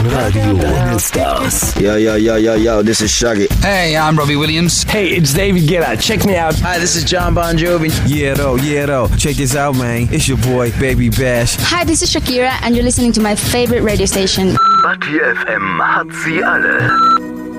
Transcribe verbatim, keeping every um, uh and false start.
Radio Stars. Yo, yo, yo, yo, yo, this is Shaggy. Hey, I'm Robbie Williams. Hey, it's David Guetta. Check me out. Hi, this is John Bon Jovi. Yeah, though, yeah, though. Check this out, man. It's your boy, Baby Bash. Hi, this is Shakira, and you're listening to my favorite radio station. Batty F M hat sie alle.